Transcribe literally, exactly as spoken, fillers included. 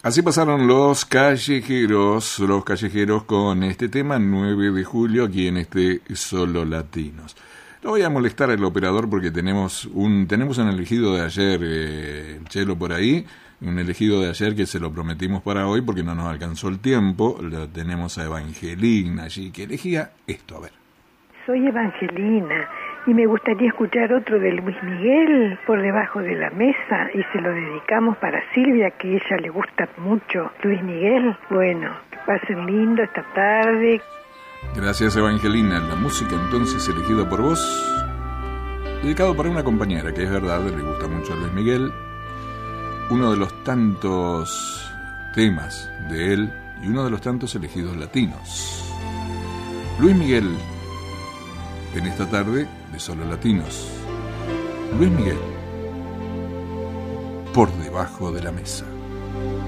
Así pasaron los callejeros, los callejeros con este tema nueve de julio aquí en este Solo Latinos. No voy a molestar al operador porque tenemos un tenemos un elegido de ayer, eh, Chelo por ahí, un elegido de ayer que se lo prometimos para hoy porque no nos alcanzó el tiempo. Lo tenemos a Evangelina allí que elegía esto, a ver. Soy Evangelina y me gustaría escuchar otro de Luis Miguel, Por debajo de la mesa, y se lo dedicamos para Silvia, que a ella le gusta mucho Luis Miguel. Bueno, que pasen lindo esta tarde. Gracias, Evangelina. La música entonces elegida por vos, dedicado para una compañera que es verdad, le gusta mucho a Luis Miguel, uno de los tantos temas de él y uno de los tantos elegidos latinos. Luis Miguel, en esta tarde de Solo Latinos. Luis Miguel, Por debajo de la mesa.